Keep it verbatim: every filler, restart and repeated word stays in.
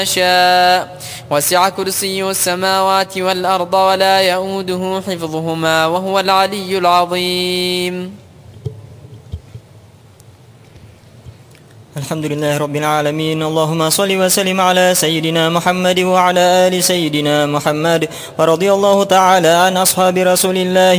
يشاء وسع كرسيه السماوات والأرض ولا يؤوده حفظهما وهو العلي العظيم. الحمد لله رب العالمين. اللهم صل وسلم على سيدنا محمد وعلى آل سيدنا محمد، ورضي الله تعالى عن أصحاب رسول الله